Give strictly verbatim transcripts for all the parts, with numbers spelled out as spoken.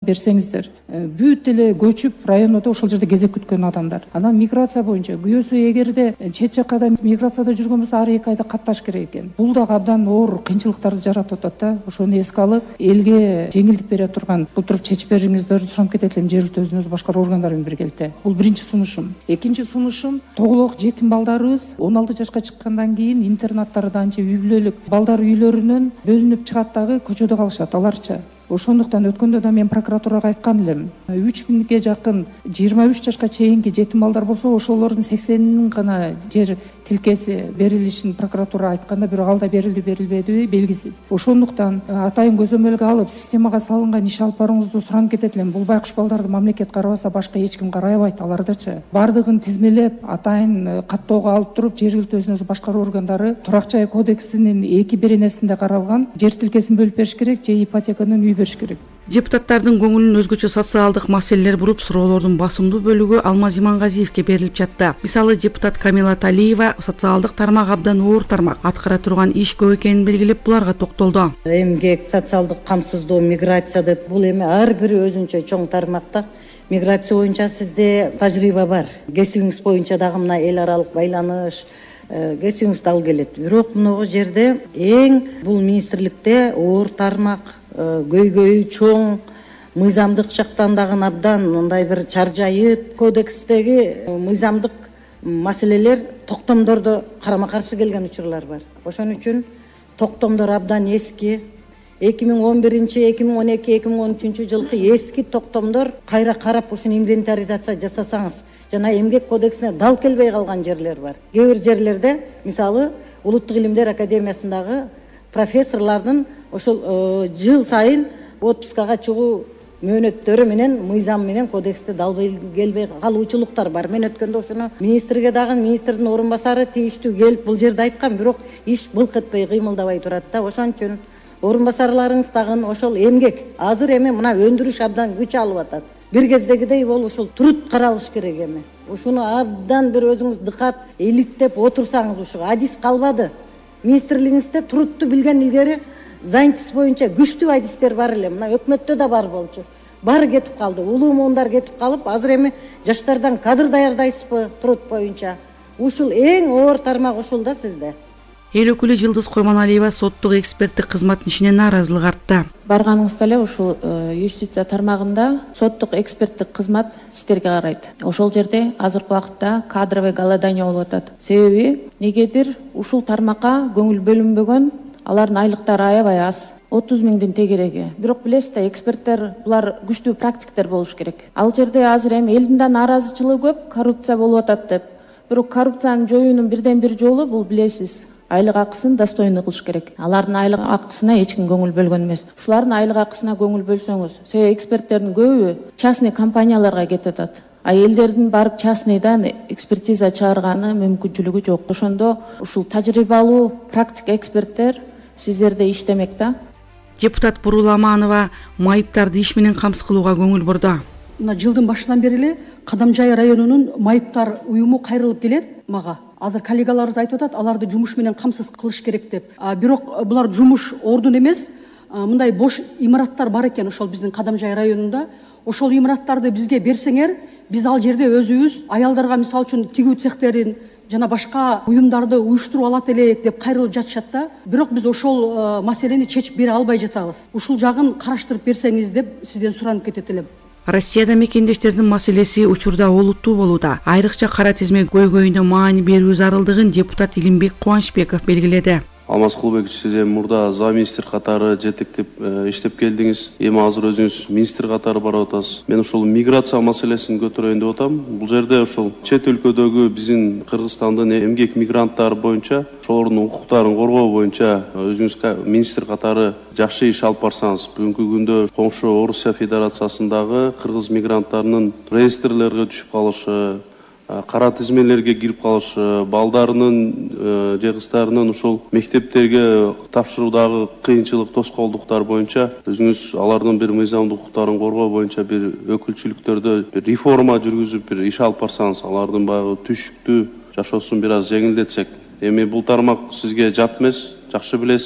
берсеңиздер. Бүт эле көчүп районодо ошол жерде кезек күткөн адамдар. Анан миграция боюнча күйөөсү эгерде чет жакка миграцияда жүргөн болсо ар эки айда катташ керек экен. Бул дагы абдан оор кыйынчылыктарды жаратып атат да. Ошону эске алып, элге жеңилдик бере турган отуруп чечип бериңиздерди суранып кетет элем жергиликтүү өзүн өзү башкаруу органдары менен биргеликте. Бул биринчи сунушум. Экинчи сунушум, тоголок жетим балдарыбыз он алты жашка чыккандан кийин интернаттардан же үй бүлөлүк балдар үйлөрүнөн бөлүнүп чыгат дагы көчөдө калышат аларча. Ошондуктан өткөндө да мен прокуратурага айткан элем. үч миңге жакын жыйырма үч жашка чейинки жетим балдар болсо, ошолордун сексенинин гана жер тилкеси берилишин прокуратура айтканда, бирок ал да берилди берилбедиби белгисиз. Ошондуктан атайын көзөмөлгө алып, системага салынган иш алып барууңузду суранып кетет элем. Бул байкуш балдарды мамлекет карабаса, башка эч ким карабайт алардычы. Бардыгын тизмелеп, атайын каттоого алып туруп, жергиликтүү өзүн өзү башкаруу органдары турак жай кодексинин эки беренесинде каралган жер тилкесин бөлүп бериш керек же ипотеканын үй бериш керек. Депутаттардын көңүлүн өзгөчө социалдык маселелер буруп, суроолордун басымдуу бөлүгү Алмаз Имангазиевке берилип жатты. Мисалы, депутат Камила Талиева социалдык тармак абдан оор тармак, аткара турган иш көп экенин белгилеп, буларга токтолду. Эмгек, социалдык камсыздоо, миграция деп бул эми ар бири өзүнчө чоң тармакта. Миграция боюнча сизде тажрыйба бар. Кесибиңиз боюнча дагы мына эл аралык байланыш, кесибиңиз дал келет. Бирок мынагу жерде эң бул министрликте оор тармак, көйгөйү чоң, мыйзамдык жактан дагы абдан мындай бир чаржайыт. Кодекстеги мыйзамдык маселелер токтомдордо карама каршы келген учурлар бар. Ошон үчүн токтомдор абдан эски. эки миң он биринчи, эки миң он эки, эки миң он үчүнчү жылкы эски токтомдор кайра карап ушуну инвентаризация жасасаңыз, жана эмгек кодексине дал келбей калган жерлер бар. Кээ бир жерлерде, мисалы, Улуттук илимдер академиясындагы профессорлордун ошол жыл сайын отпускага чыгуу мөөнөттөрү менен, мыйзам менен кодексте дал келбей калуучулуктар бар. Мен өткөндө ошону министрге дагы, министрдин орун басары тийиштүү келип бул жерде айткан, бирок иш былк этпей, кыймылдабай турат да. Ошон үчүн орун басарларыңыз дагы ошол эмгек, азыр эми мына өндүрүш абдан күч алып атат. Бир кездегидей бол ошол труд каралыш керек эми. Ушуну абдан бир өзүңүз дыкат иликтеп отурсаңыз, ушу адис калбады. Министрлигиңизде трудту билген илгери занятость боюнча күчтүү адистер бар эле. Мына өкмөттө да бар болчу. Бары кетип калды. Улуу муундар кетип калып, азыр эми жаштардан кадр даярдайсызбы труд боюнча? Ушул эң оор тармак ушул да сизде. Эл өкүлү Жылдыз Курманалиева соттук эксперттик кызматтын ишине нааразылык артты. Барганыңызда эле ушул юстиция тармагында соттук эксперттик кызмат сиздерге карайт. Ошол жерде азыркы убакытта кадровый голодание болуп атат. Себеби негедир ушул тармакка көңүл бөлүнбөгөн, алардын айлыктары аябай аз. отуз миңдин тегереги. Бирок билесиз, эксперттер булар күчтүү практиктер болуш керек. Ал жерде азыр эми элдин да нааразычылыгы көп, коррупция болуп атат деп. Бирок коррупцияны жоюунун бирден бир жолу бул билесиз, айлык акысын достойный кылыш керек. Алардын айлык акысына эч ким көңүл бөлгөн эмес. Ушулардын айлык акысына көңүл бөлсөңүз, себеби эксперттердин көбү частный компанияларга кетип атат. А элдердин барып частныйдан экспертиза чыгарганы мүмкүнчүлүгү жок. Ошондо ушул тажрыйбалуу практик эксперттер сиздерде иштемек да. Депутат Бурула Аманова майыптарды иш менен камсыз кылууга көңүл бурду. Мына жылдын башынан бери эле Кадамжай районунун майыптар уюму кайрылып келет мага. Азыр коллегаларыбыз айтып атат, аларды жумуш менен камсыз кылыш керек деп. Бирок булар жумуш ордун эмес, мындай бош имараттар бар экен ошол биздин Кадамжай районунда. Ошол имараттарды бизге берсеңер, биз ал жерде өзүбүз аялдарга мисалы үчүн тигүү цехтерин жана башка уюмдарды уюштуруп алат элек деп кайрылып жатышат да. Бирок биз ошол маселени чечип бере албай жатабыз. Ушул жагын караштырып берсеңиз деп сизден суранып кетет элем. Россияда мекендештердин маселеси учурда олуттуу болууда. Айрыкча кара тизме көйгөйүнө маани берүү зарылдыгын депутат Илимбек Кубанычбеков белгиледи. Алмаз Кулбекович, сиз эми мурда за министр катары жетектеп иштеп келдиңиз. Эми азыр өзүңүз министр катары барып атасыз. Мен ошол миграция маселесин көтөрөйүн деп атам. Бул жерде ошол чет өлкөдөгү биздин Кыргызстандын эмгек мигранттары боюнча, ошолордун укуктарын коргоо боюнча өзүңүз министр катары жакшы иш алып барсаңыз, бүгүнкү күндө коңшу Орусия Федерациясындагы кыргыз мигранттарынын реестрлерге түшүп калышы, кара тизмелерге кирип калышы, балдарынын же кыздарынын ушул мектептерге тапшыруудагы кыйынчылык, тоскоолдуктар боюнча өзүңүз алардын бир мыйзамдык укуктарын коргоо боюнча бир өкүлчүлүктөрдө бир реформа жүргүзүп бир иш алып барсаңыз, алардын баягы түшүктүү жашоосун бир аз жеңилдетсек. Эми бул тармак сизге жат эмес, жакшы билесиз.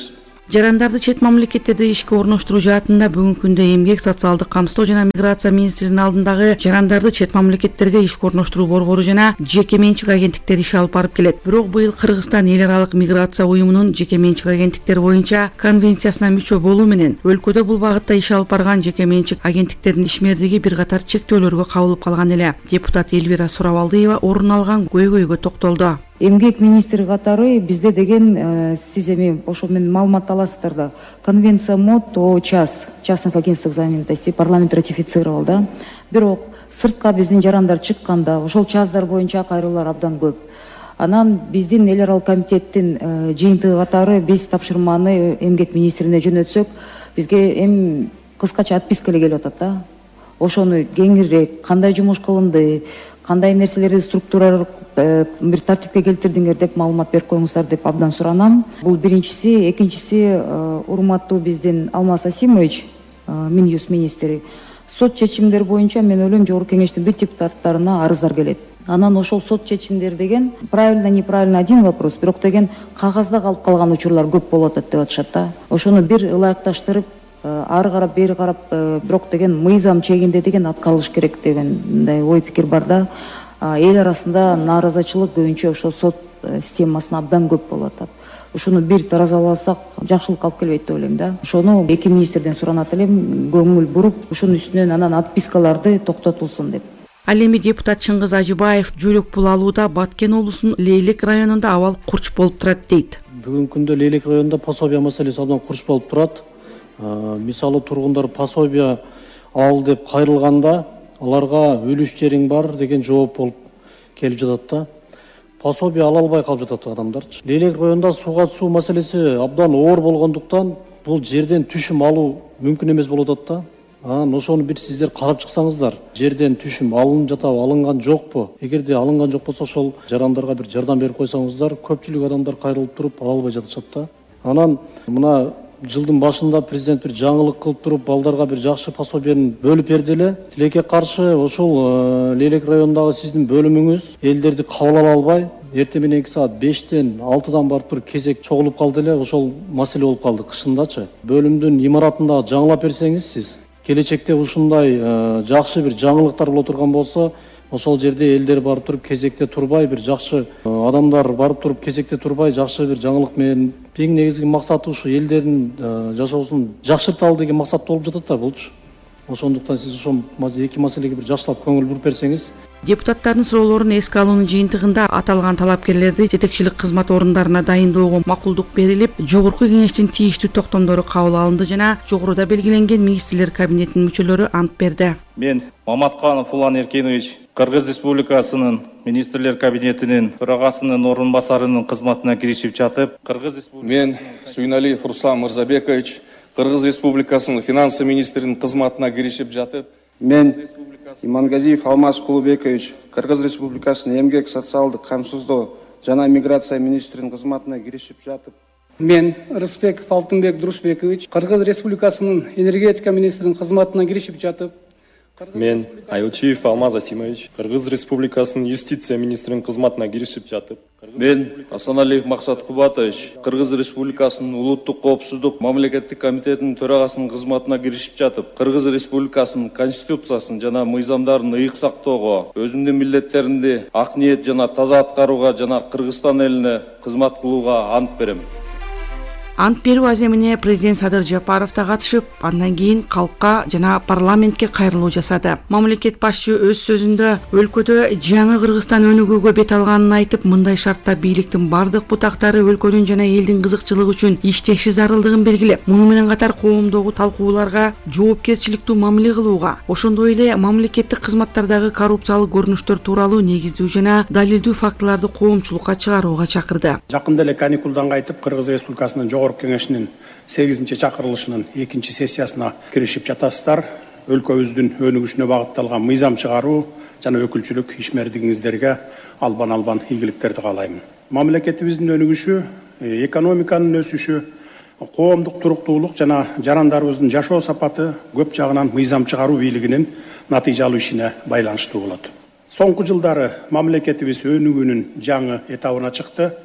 Жарандарды чет мамлекеттерде ишке орноштуруу жаатында бүгүнкү күндө эмгек, социалдык камсыздоо жана миграция министринин алдындагы жарандарды чет мамлекеттерге ишке орноштуруу борбору жана жеке менчик агенттиктер иш алып барып келет. Бирок быйыл Кыргызстан эл аралык миграция уюмунун жеке менчик агенттиктер боюнча конвенциясына мүчө болуу менен өлкөдө бул багытта иш алып барган жеке менчик агенттиктердин ишмердиги бир катар чектөөлөргө кабылып калган эле. Депутат Элвира Сурабалдиева орун алган көйгөйгө токтолду. Эмгек министри катары бизде деген сиз эми ошо менен маалымат аласыздар да. Конвенция МОД о час частных агентствах занятости парламент ратифицировал да. Бирок сыртка биздин жарандар чыкканда ошол чаздар боюнча кайрылуулар абдан көп. Анан биздин эл аралык комитеттин жыйынтыгы катары биз тапшырманы эмгек министрине жөнөтсөк, бизге эми кыскача отписка эле келип атат да. Ошону кеңирээк кандай жумуш кылынды, кандай нерселерди структуралык бир тартипке келтирдиңер деп маалымат берип коюңуздар деп абдан суранам. Бул биринчиси, экинчиси, урматтуу биздин Алмаз Асимович, Минюст министри, сот чечимдери боюнча мен ойлойм жогорку кеңештин бүт депутаттарына арыздар келет. Анан ошол сот чечимдери деген правильно, неправильно один вопрос, бирок деген кагазда калып калган учурлар көп болуп атат деп атышат да. Ошону бир ылайыкташтырып, ары карап бери карап, бирок деген мыйзам чегинде деген аткарылыш керек деген мындай ой пикир бар да. Эл арасында нааразычылык көбүнчө ошо сот системасына абдан көп болуп атат. Ошону бир таразаласак жакшылык алып келбейт деп ойлойм да. Ошону эки министрден суранат элем, көңүл буруп, ушунун үстүнөн анан отпискаларды токтотулсун деп. Ал эми депутат Чыңгыз Ажыбаев жөлөк пул алууда Баткен облусунун Лейлек районунда абал курч болуп турат дейт. Бүгүнкү күндө Лейлек районунда пособия маселеси абдан курч болуп турат. Мисалы тургундар пособия ал деп кайрылганда аларга өлүш жериң бар деген жооп болуп келип жатат да. Пособия ала албай калып жатат адамдарчы. Лейлек районунда сууга суу маселеси абдан оор болгондуктан бул жерден түшүм алуу мүмкүн эмес болуп атат да. Анан ошону бир сиздер карап чыксаңыздар, жерден түшүм алынып жатабы, алынган жокпу? Эгерде алынган жок болсо ошол жарандарга бир жардам берип койсоңуздар, көпчүлүк адамдар кайрылып туруп ала албай жатышат да. Анан мына жылдын башында президент бир жаңылык кылып туруп, балдарга бир жакшы пособияны бөлүп берди эле. Тилекке каршы ошол Лейлек районундагы сиздин бөлүмүңүз элдерди кабыл ала албай, эртең мененки саат бештен алтыдан барып туруп кезек чогулуп калды эле. Ошол маселе болуп калды кышындачы. Бөлүмдүн имаратында жаңылап берсеңиз сиз, келечекте ушундай жакшы бир жаңылыктар боло турган болсо, ошол жерде элдер барып туруп кезекте турбай, бир жакшы адамдар барып туруп кезекте турбай, жакшы бир жаңылык менен эң негизги максаты ушу элдердин жашоосун жакшырталы деген максат болуп жатат да булчу. Ошондуктан сиз ошол эки маселеге бир жакшылап көңүл буруп берсеңиз. Депутаттардын суроолорун эске алуунун жыйынтыгында аталган талапкерлерди жетекчилик кызмат орундарына дайындоого макулдук берилип, жогорку кеңештин тийиштүү токтомдору кабыл алынды жана жогоруда белгиленген министрлер кабинетинин мүчөлөрү ант берди. Мен Маматканов Улан Эркенович, Кыргыз Республикасынын министрлер кабинетинин төрагасынын орун басарынын кызматына киришип жатып, Кыргыз Республикасы Мен Суйналиев Руслан Мырзабекович, Кыргыз Республикасынын финансы министринин кызматына киришип жатып, Мен Имангазиев Алмаз Кулубекович, Кыргыз Республикасынын эмгек, социалдык камсыздоо жана миграция министринин кызматына киришип жатып, Мен Рыспеков Алтынбек Дурусбекович, Кыргыз Республикасынын энергетика министринин кызматына киришип жатып, Мен Айылчиев Алмаз Асимович, Кыргыз Республикасынын юстиция министринин кызматына киришип жатып. Мен Асаналиев Максат Кубатович, Кыргыз Республикасынын улуттук коопсуздук мамлекеттик комитетинин төрагасынын кызматына киришип жатып, Кыргыз Республикасынын конституциясын жана мыйзамдарын ыйык сактоого, өзүмдүн милдеттеримди ак ниет жана таза аткарууга жана Кыргызстан элине кызмат кылууга ант берем. Ант берүү аземине президент Садыр Жапаров да катышып, андан кийин калкка жана парламентке кайрылуу жасады. Мамлекет башчы өз сөзүндө өлкөдө жаңы Кыргызстан өнүгүүгө бет алганын айтып, мындай шартта бийликтин бардык бутактары өлкөнүн жана элдин кызыкчылыгы үчүн иштеши зарылдыгын белгилеп, муну менен катар коомдогу талкууларга жоопкерчиликтүү мамиле кылууга, ошондой эле мамлекеттик кызматтардагы коррупциялык көрүнүштөр тууралуу негиздүү жана далилдүү фактыларды коомчулукка чыгарууга чакырды. Жакында эле каникулдан кайтып, Кыргыз Республикасынын жогорку кеңешинин сегизинчи чакырылышынын экинчи сессиясына киришип жатасыздар. Өлкөбүздүн өнүгүшүнө багытталган мыйзам чыгаруу жана өкүлчүлүк ишмердигиңиздерге албан-албан ийгиликтерди каалаймын. Мамлекетибиздин өнүгүшү, экономиканын өсүшү, коомдук туруктуулук жана жарандарыбыздын жашоо сапаты көп жагынан мыйзам чыгаруу бийлигинин натыйжалуу ишине байланыштуу болот. Соңку жылдары мамлекетибиз өнүгүүнүн жаңы этабына чыкты.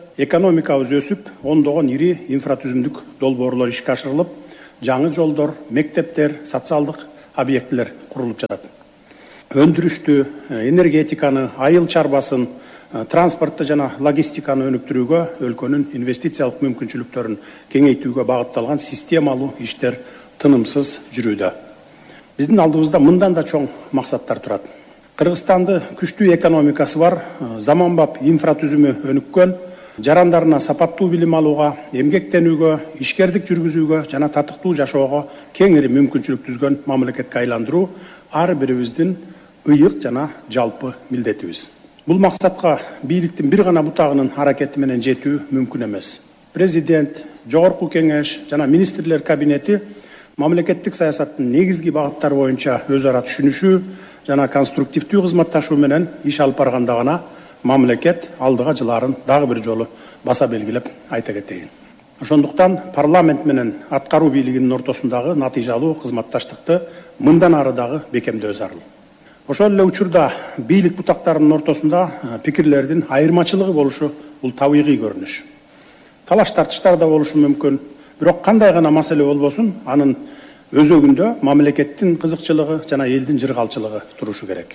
экономикабыз өсүп, ондогон ири инфратүзүмдүк долбоорлор ишке ашырылып, жаңы жолдор, мектептер, социалдык объектилер курулуп жатат. Өндүрүштү, энергетиканы, айыл чарбасын, транспортты жана логистиканы өнүктүрүүгө, өлкөнүн инвестициялык мүмкүнчүлүктөрүн кеңейтүүгө багытталган системалуу иштер тынымсыз жүрүүдө. Биздин алдыбызда мындан да чоң максаттар турат. Кыргызстанды күчтүү экономикасы бар, заманбап инфратүзүмү өнүккөн, жарандарына сапаттуу билим алууга, эмгектенүүгө, ишкердик жүргүзүүгө жана татыктуу жашоого кеңири мүмкүнчүлүк түзгөн мамлекетке айландыруу ар бирибиздин ыйык жана жалпы милдетибиз. Бул максатка бийликтин бир гана бутагынын аракети менен жетүү мүмкүн эмес. Президент, жогорку кеңеш жана министрлер кабинети мамлекеттик саясаттын негизги багыттары боюнча өз ара түшүнүшүү жана конструктивдүү кызматташуу менен иш алып барганда гана мамлекет алдыга жылаарын дагы бир жолу баса белгилеп айта кетейин. Ошондуктан парламент менен аткаруу бийлигинин ортосундагы натыйжалуу кызматташтыкты мындан ары дагы бекемдөө зарыл. Ошол эле учурда бийлик бутактарынын ортосунда пикирлердин айырмачылыгы болушу бул табигый көрүнүш. Талаш тартыштар да болушу мүмкүн, бирок кандай гана маселе болбосун, анын өзөгүндө мамлекеттин кызыкчылыгы жана элдин жыргалчылыгы турушу керек.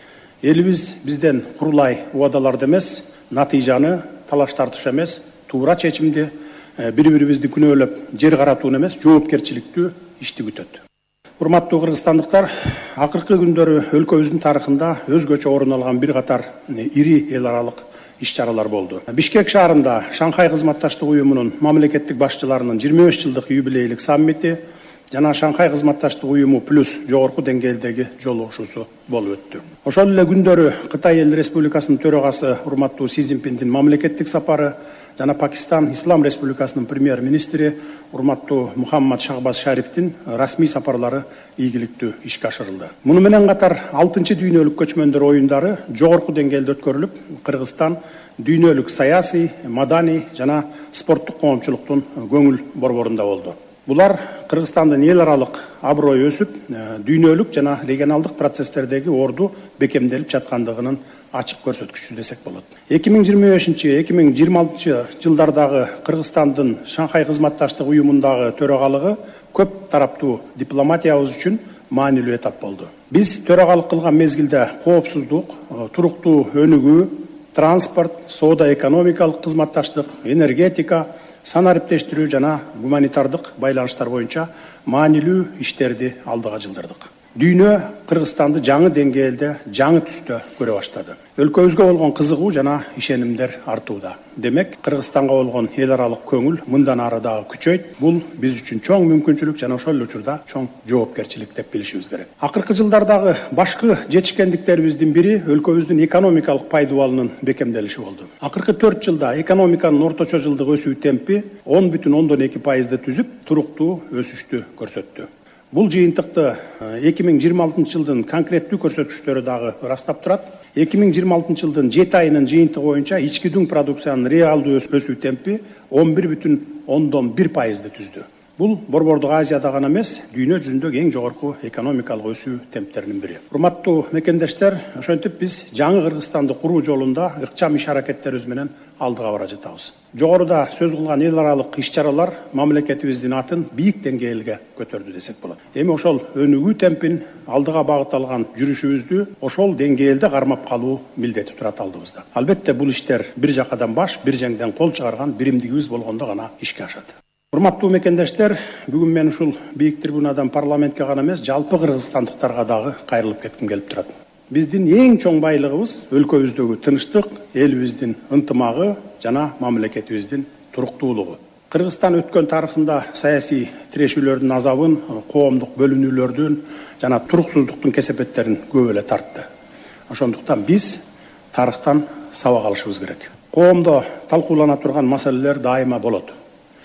Элибиз бизден курулай убадаларды эмес, натыйжаны, талаш тартыш эмес, туура чечимди, бири-бирибизди күнөөлөп, жер каратууну эмес, жоопкерчиликтүү ишти күтөт. Урматтуу кыргызстандыктар, акыркы күндөрү өлкөбүздүн тарыхында өзгөчө орун алган бир катар ири эл аралык иш-чаралар болду. Бишкек шаарында Шанхай кызматташтык уюмунун мамлекеттик башчыларынын жыйырма беш жылдык юбилейлик саммити жана Шанхай кызматташтык уюму плюс жогорку деңгээлдеги жолугушуусу болуп өттү. Ошол эле күндөрү Кытай Эл Республикасынын төрагасы урматтуу Си Цзиньпиндин мамлекеттик сапары жана Пакистан Ислам Республикасынын премьер-министри урматтуу Мухаммад Шахбаз Шарифтин расмий сапарлары ийгиликтүү ишке ашырылды. Муну менен катар алтынчы дүйнөлүк көчмөндөр оюндары жогорку деңгээлде өткөрүлүп, Кыргызстан дүйнөлүк саясий, маданий жана спорттук коомчулуктун көңүл борборунда болду. Булар Кыргызстандын эл аралык аброю өсүп, дүйнөлүк жана регионалдык процесстердеги орду бекемделип жаткандыгынын ачык көрсөткүчү десек болот. эки миң жыйырма бешинчи — эки миң жыйырма алтынчы жылдардагы Кыргызстандын Шанхай кызматташтык уюмундагы төрагалыгы көп тараптуу дипломатиябыз үчүн маанилүү этап болду. Биз төрагалык кылган мезгилде коопсуздук, туруктуу өнүгүү, транспорт, соода экономикалык кызматташтык, энергетика, санариптештирүү жана гуманитардык байланыштар боюнча маанилүү иштерди алдыга жылдырдык. Дүйнө Кыргызстанды жаңы деңгээлде, жаңы түстө көрө баштады. Өлкөбүзгө болгон кызыгуу жана ишенимдер артууда. Демек, Кыргызстанга болгон эл аралык көңүл мындан ары дагы күчөйт. Бул биз үчүн чоң мүмкүнчүлүк жана ошол эле учурда чоң жоопкерчилик деп билишибиз керек. Акыркы жылдардагы башкы жетишкендиктерибиздин бири өлкөбүздүн экономикалык пайдубалынын бекемделиши болду. Акыркы төрт жылда экономиканын орточо жылдык өсүү темпи он бүтүн ондон эки пайызды түзүп, туруктуу өсүштү көрсөттү. Бул жыйынтыкты эки миң жыйырма алтынчы жылдын конкреттүү көрсөткүчтөрү дагы ырастап турат. эки миң жыйырма алтынчы жылдын жети айынын жыйынтыгы боюнча ички дүң продукциянын реалдуу өсүү темпи он бир бүтүн ондон бир пайызды түздү. Бул Борбордук Азияда гана эмес, дүйнө жүзүндөгү эң жогорку экономикалык өсүү темптеринин бири. Урматтуу мекендештер, ошентип биз жаңы Кыргызстанды куруу жолунда ыкчам иш аракеттерибиз менен алдыга бара жатабыз. Жогоруда сөз кылган эл аралык иш-чаралар мамлекетибиздин атын бийик деңгээлге көтөрдү десек болот. Эми ошол өнүгүү темпин, алдыга багытталган жүрүшүбүздү ошол деңгээлде кармап калуу милдети турат алдыбызда. Албетте бул иштер бир жакадан баш, бир жеңден кол чыгарган биримдигибиз болгондо гана ишке ашат. Урматтуу мекендештер, бүгүн мен ушул бийик трибунадан парламентке гана эмес, жалпы кыргызстандыктарга дагы кайрылып кетким келип турат. Биздин эң чоң байлыгыбыз өлкөбүздөгү тынчтык, элибиздин ынтымагы жана мамлекетибиздин туруктуулугу. Кыргызстан өткөн тарыхында саясий тирешүүлөрдүн азабын, коомдук бөлүнүүлөрдүн жана туруксуздуктун кесепеттерин көп эле тартты. Ошондуктан биз тарыхтан сабак алышыбыз керек. Коомдо талкуулана турган маселелер дайыма болот.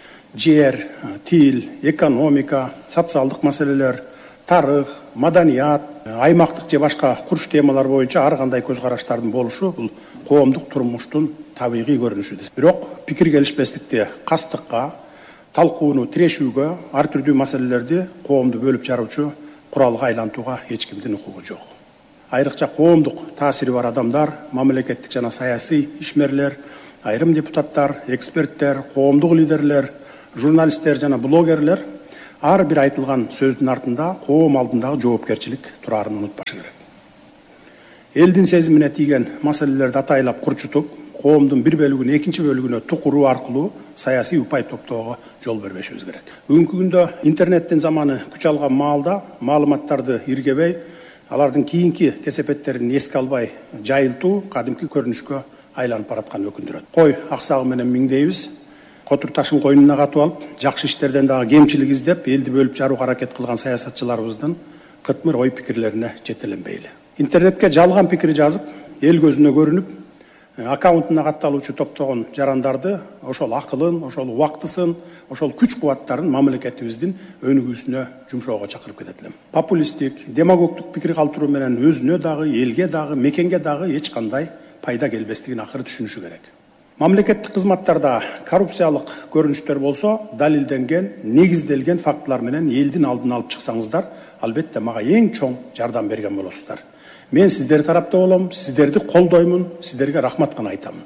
Жер, тил, экономика, социалдык маселелер, тарых, маданият, аймактык же башка курч темалар боюнча ар кандай көз караштардын болушу бул коомдук турмуштун табигый көрүнүшү. Бирок пикир келишпестикти кастыкка, талкууну тирешүүгө, ар түрдүү маселелерди коомду бөлүп жаруучу куралга айлантууга эч кимдин укугу жок. Айрыкча коомдук таасири бар адамдар, мамлекеттик жана саясий ишмерлер, айрым депутаттар, эксперттер, коомдук лидерлер, журналисттер жана блогерлер ар бир айтылган сөздүн артында коом алдындагы жоопкерчилик турарын унутпашы керек. Элдин сезимине тийген маселелерди атайлап курчутуп, коомдун бир бөлүгүн экинчи бөлүгүнө тукуруу аркылуу саясий упай топтоого жол бербешибиз керек. Бүгүнкү күндө интернеттин заманы күч алган маалда маалыматтарды иргебей, алардын кийинки кесепеттерин эске албай жайылтуу кадимки көрүнүшкө айланып бараткан өкүндүрөт. Кой аксагы менен миңдейбиз. Котур ташын койнуна катып алып, жакшы иштерден дагы кемчилик издеп, элди бөлүп жарууга аракет кылган саясатчыларыбыздын кытмыр ой пикирлерине жетеленбейли. Интернетке жалган пикир жазып, эл көзүнө көрүнүп, аккаунтуна катталуучу топтогон жарандарды, ошол акылын, ошол убактысын, ошол күч-кубаттарын мамлекетибиздин өнүгүүсүнө жумшоого чакырып кетет элем. Популисттик, демагогдук пикир калтыруу менен өзүнө дагы, элге дагы, мекенге дагы эч кандай пайда келбестигин акыры түшүнүшү керек. Мамлекеттик кызматтарда коррупциялык көрүнүштөр болсо, далилденген, негизделген фактылар менен элдин алдын алып чыксаңыздар, албетте мага эң чоң жардам берген болосуздар. Мен сиздер тарапта болом, сиздерди колдоймун, сиздерге рахмат гана айтамын.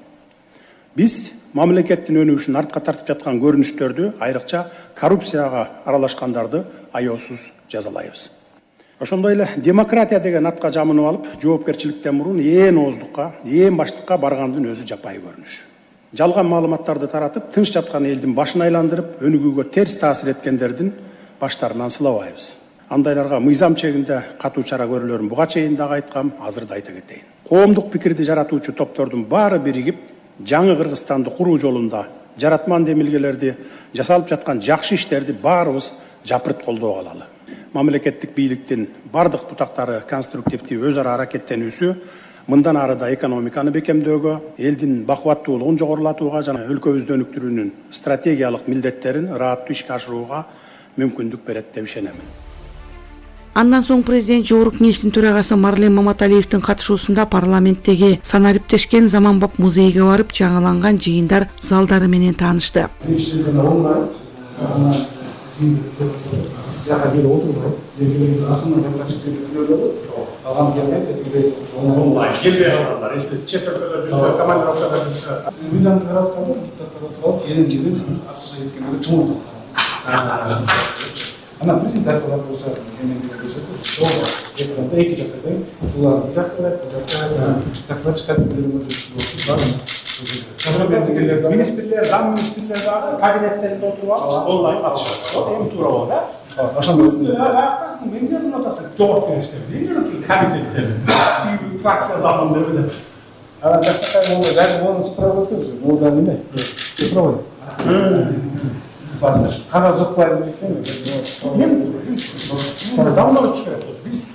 Биз мамлекеттин өнүгүшүн артка тартып жаткан көрүнүштөрдү, айрыкча коррупцияга аралашкандарды аеосуз жазалайбыз. Ошондой эле демократия деген атка жамынып алып, жоопкерчиликтен мурун ээн ооздукка, ээн баштыкка баргандын өзү жапайы көрүнүш. Жалган маалыматтарды таратып, тынч жаткан элдин башын айландырып, өнүгүүгө терс таасир эткендердин баштарынан сылабайбыз. Андайларга мыйзам чегинде катуу чара көрүлөрүн буга чейин дагы айткам, азыр да айта кетейин. Коомдук пикирди жаратуучу топтордун баары биригип, жаңы Кыргызстанды куруу жолунда жаратман демилгелерди, жасалып жаткан жакшы иштерди баарыбыз жапырт колдоого алалы. Мамлекеттик бийликтин бардык бутактары конструктивдүү өз ара аракеттенүүсү мындан ары да экономиканы бекемдөөгө, элдин бакубаттуулугун жогорулатууга жана өлкөбүздү өнүктүрүүнүн стратегиялык милдеттерин ырааттуу ишке ашырууга мүмкүндүк берет деп ишенемин. Андан соң президент Жогорку Кеңештин төрагасы Марлен Маматалиевдин катышуусунда парламенттеги санариптешкен Заманбап музейге барып, жаңыланган жыйындар залдары менен таанышты. Ана презентациялар болса, эки жакта булар жакта, жакта министрлер, зам министрлер дагы кабинеттерде отуруп алып, онлайн катышат. Эң туура болот, а? Ошондой. Акасын мендердин атасы жогорку кеңештер, мендердин кабинеттер. Фракциядамын деп эле. Ана жакта монда газет болон цифровой өтөбүз. Монда эмне? Цифровой. Кагаз жокпайбы экен. Сара давно чыгат. Биз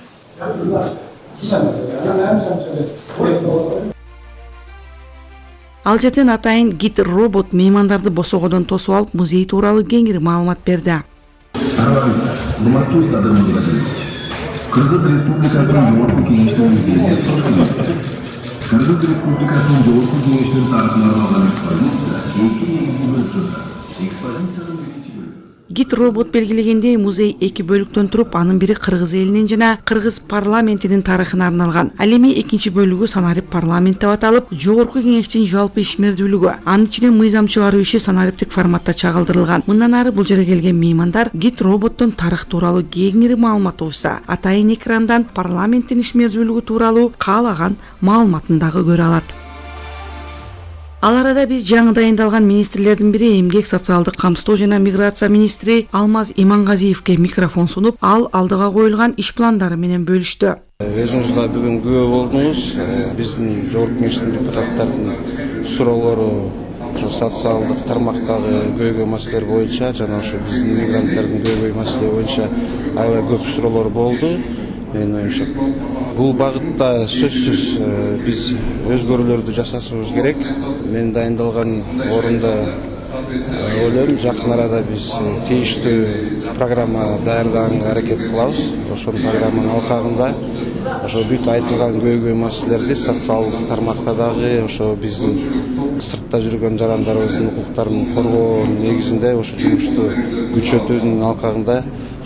Ал жерден атайын гид робот меймандарды босогодон тосуп алып, музей тууралуу кеңири маалымат берди. Араларыңызда урматтуу садырмыздар. Кыргыз Республикасынын Жогорку Кеңештин музейинде кош келипсиздер. Кыргыз Республикасынын Жогорку Кеңештин тарыхына арналган экспозиция эки негизги бөлүктөрдө. Экспозициянын биринчи бөлүгү Гид робот белгилегендей музей эки бөлүктөн туруп, анын бири Кыргыз элинин жана Кыргыз парламентинин тарыхына арналган. Ал эми экинчи бөлүгү санарип парламент деп аталып, Жогорку Кеңештин жалпы ишмердүүлүгү, анын ичинен мыйзам чыгаруу иши санариптик форматта чагылдырылган. Мындан ары бул жерге келген меймандар гид роботтон тарых тууралуу кеңири маалымат угса, атайын экрандан парламенттин ишмердүүлүгү тууралуу каалаган маалыматын дагы көрө алат. Ал арада биз жаңы дайындалган министрлердин бири эмгек, социалдык камсыздоо жана миграция министри Алмаз Имангазиевке микрофон сунуп, ал алдыга коюлган иш пландары менен бөлүштү. Өзүңүз да бүгүн күбө болдуңуз. Биздин Жогорку Кеңештин депутаттарынын суроолору ошо социалдык тармактагы көйгөй маселелер боюнча жана ошо биздин мигранттардын көйгөй маселе боюнча аябай көп суроолор болду. Менин оюмча, бул багытта сөзсүз биз өзгөрүүлөрдү жасашыбыз керек. Мен дайындалган орунда ойлойм, жакын арада биз тийиштүү программа даярдаганга аракет кылабыз. Ошол программанын алкагында ошо бүт айтылган көйгөй маселелерди социалдык тармакта дагы ошо биздин сыртта жүргөн жарандарыбыздын укуктарын коргоо негизинде ошо жумушту күчөтүүнүн алкагында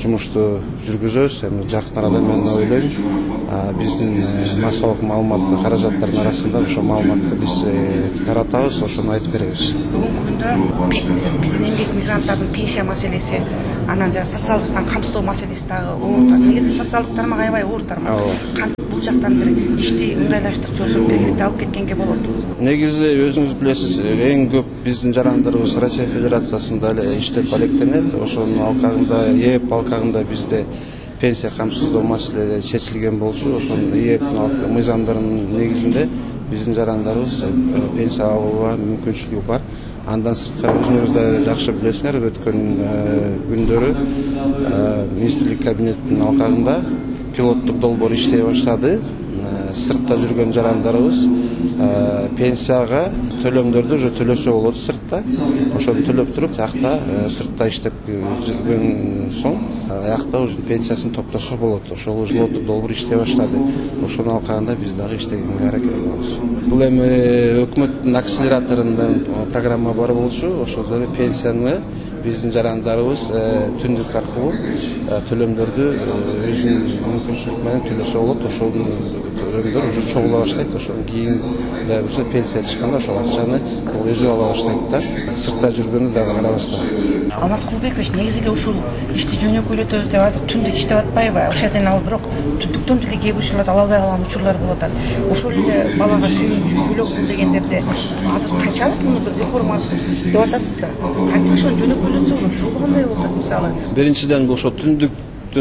жумушту жүргүзөбүз. Эми жакын арада мен ойлойм биздин массалык маалыматтык каражаттардын арасында ошол маалыматты биз таратабыз, ошону айтып беребиз. Бүгүнкү күндө биздин эмгек мигранттардын пенсия маселеси, анан жана социалдыктан камсыздоо маселеси дагы оор. Негизи социалдык тармак аябай оор тармак. Бул жактан бир ишти ыңгайлаштырып жосуп белгилеп алып кеткенге болот. Негизи өзүңүз билесиз, эң көп биздин жарандарыбыз Россия Федерациясында эле иштеп алектенет. Ошонун алкагында, ээп алкагында бизде пенсия камсыздоо маселеси чечилген болчу. Ошонун ээптин мыйзамдарынын негизинде биздин жарандарыбыз пенсия алууга мүмкүнчүлүгү бар. Андан сырткары өзүңүз да жакшы билесиңер, өткөн күндөрү министрлик кабинетинин алкагында пилоттук долбоор иштей баштады. Сыртта жүргөн жарандарыбыз пенсияга төлөмдөрдү уже төлөсө болот сыртта. Ошону төлөп туруп, аякта сыртта иштеп жүргөн соң, аякта уже пенсиясын топтосо болот. Ошол уже пилоттук долбоор иштей баштады. Ошонун алкагында биз дагы иштегенге аракет кылабыз. Бул эми өкмөттүн акселераторунан программа бар болчу. Ошол жерде пенсияны биздин жарандарыбыз түндүк аркылуу төлөмдөрдү өзүнүн мүмкүнчүлүгү менен төлөсө болот. Ошол төлөмдөр уже чогула баштайт. Ошондон кийин дагы бир пенсия чыкканда ошол акчаны өзү ала баштайт да. Сыртта жүргөнү дагы карабастан. Алмаз Кулбекович, негизи эле ушул ишти жөнөкөйлөтөбүз деп азыр түндүк иштеп атпайбы? Ошол жерден алып бирок түндүктөн деле кээ бир учурларда ала албай калган учурлар болуп атат. Ошол эле балага сүйүүнү жөлөк кыл дегендерде азыр канчалык муну бир реформа деп атасыз да? Кантип ошону жөнөкөйлөтсө болот? Ушул кандай болуп атат мисалы? Биринчиден бул ошо түндүк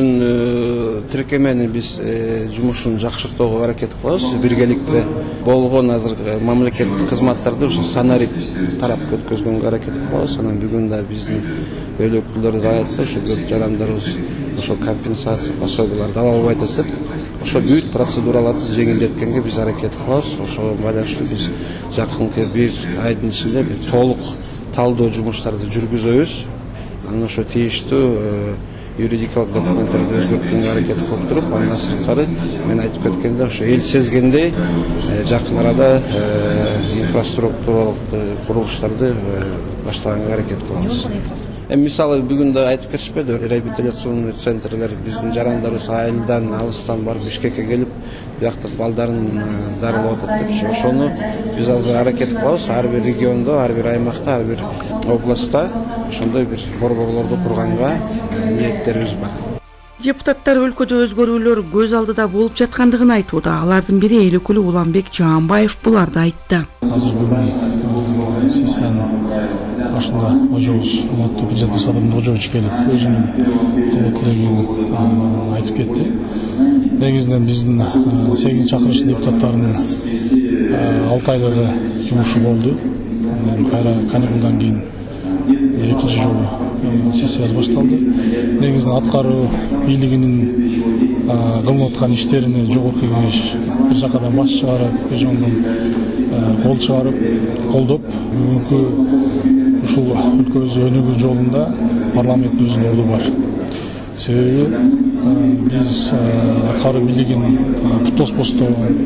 тиркемени биз жумушун жакшыртууга аракет кылабыз. Биргеликте болгон азыр мамлекеттик кызматтарды ушу санарип тарапка өткөзгөнгө аракет кылабыз. Анан бүгүн да биздин эл өкүлдөрү да айтты, ошо көп жарандарыбыз ошо компенсация пособияларды ала албай атат деп. Ошо бүт процедураларды жеңилдеткенге биз аракет кылабыз. Ошого байланыштуу биз жакынкы бир айдын ичинде бир толук талдоо жумуштарды жүргүзөбүз. Анан ошо тийиштүү юридикалык документтерди өзгөрткөнгө аракет кылып туруп, андан сырткары мен айтып кеткендей, ошо эл сезгендей жакын арада инфраструктуралык курулуштарды баштаганга аракет кылабыз. Эми мисалы бүгүн да айтып кетишпеди, реабилитационный центрлер биздин жарандарыбыз айылдан, алыстан барып Бишкекке келип, биякта балдарын дарылап атат деп. Ошону биз азыр аракет кылабыз, ар бир региондо, ар бир аймакта, ар бир областта ошондой бир борборлорду курганга ниеттерибиз бар. Депутаттар өлкөдө өзгөрүүлөр көз алдыда болуп жаткандыгын айтууда. Алардын бири эл өкүлү Уланбек Жаанбаев буларды айтты. Азыр бүгүн сессиянын башында ожобуз урматтуу президент Садыр Кожоевич келип өзүнүн кылуу тилегин айтып кетти. Негизинен биздин сегизинчи чакырылыш депутаттарынын алты айлыгы жумушу болду. Кайра каникулдан кийин экинчи жолу сессиясы башталды. Негизинен аткаруу бийлигинин кылып аткан иштерине жогорку кеңеш бир жакадан баш чыгарып, бир жактан кол чыгарып, колдоп, бүгүнкү ушул өлкөбүздүн өнүгүү жолунда парламенттин өзүнүн орду бар. Себеби биз аткаруу бийлигин туттоспостон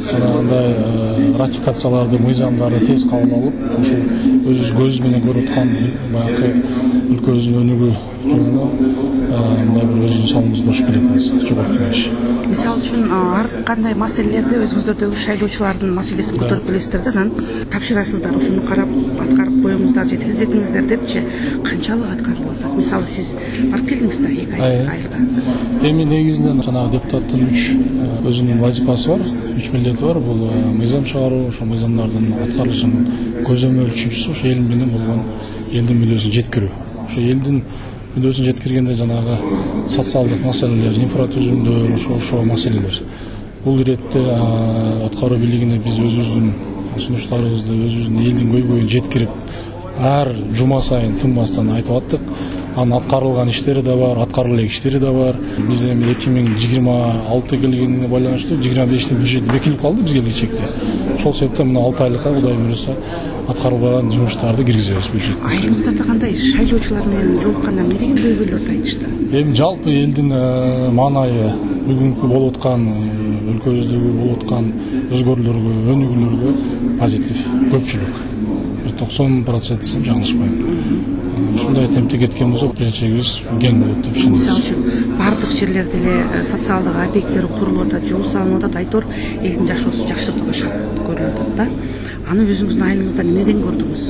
андай ратификацияларды, мыйзамдарды тез кабыл алып, ушул өзүбүз көз менен көрүп аткан баягы өлкөбүздүн өнүгүү жолуна мындай бир өзүнүн салымыбызды кошуп келатабыз. Жогорку кеңеш. Мисалы үчүн ар кандай маселелерди өзүңүздөрдөгү шайлоочулардын маселесин көтөрүп келесиздер да, анан тапшырасыздар, ошону карап аткарып коюңуздар же тездетиңиздер депчи, канчалык аткарылып атат? Мисалы сиз барып келдиңиз да эки айда. Эми негизинен жанагы депутаттын үч өзүнүн вазифасы бар, үч милдети бар. Бул мыйзам чыгаруу, ошо мыйзамдардын аткарылышынын көзөмөлчүсү, ошо эл менен болгон элдин мүддөсүн жеткирүү. Ошо элдин мүддөсүн жеткиргенде жанагы социалдык маселелер, инфратүзүмдөр, ошо ошо маселелер. Бул иретте аткаруу бийлигине биз өзүбүздүн сунуштарыбызды, өзүбүздүн элдин көйгөйүн жеткирип, ар жума сайын тынбастан айтып аттык. Анын аткарылган иштери да бар, аткарыла элек иштери да бар. Биз эми эки миң жыйырма алты келгенине байланыштуу жыйырма бештин бюджети бекилип калды бизге келечекте. Ошол себептен мына алты айлыкка Кудай буйруса аткарылбаган жумуштарды киргизебиз бюджетке. Айрымыңыздарда кандай шайлоочулар менен жолукканда эмне деген көйгөйлөрдү айтышты? Эми жалпы элдин маанайы бүгүнкү болуп аткан өлкөбүздөгү болуп аткан өзгөрүүлөргө, өнүгүүлөргө позитив көпчүлүк. токсон процент десем жаңылышпайм. ушундай темпте кеткен болсо келечегибиз кең болот деп ишенебиз. Мисалы үчүн баардык жерлерде эле социалдык объекттер курулуп атат, жол салынып атат, айтор элдин жашоосу жакшыртууга шарт көрүлүп атат да. Аны өзүңүздүн айылыңызда эмнеден көрдүңүз?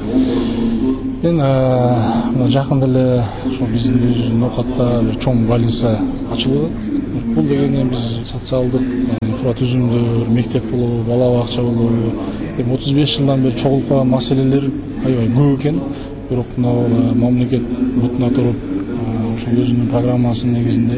Мен мына жакында эле ошо биздин өзүбүздүн оокатта бир чоң больница ачылып атат. Бул деген биз социалдык инфра түзүмдөр, мектеп болобу, бала бакча болобу, эми отуз беш жылдан бери чогулуп калган маселелер аябай көп экен. Бирок мына мамлекет бутуна туруп, ошол өзүнүн программасынын негизинде